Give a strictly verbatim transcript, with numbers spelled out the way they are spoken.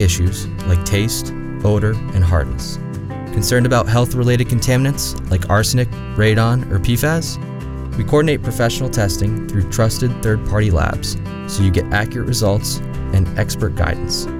issues like taste, odor, and hardness. Concerned about health-related contaminants like arsenic, radon, or P FAS? We coordinate professional testing through trusted third-party labs so you get accurate results and expert guidance.